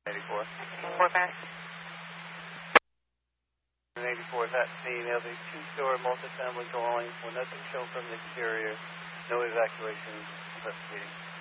84. 4 back. 84 is at scene of a two-story multifamily dwelling with nothing shown from the exterior. No evacuation investigating.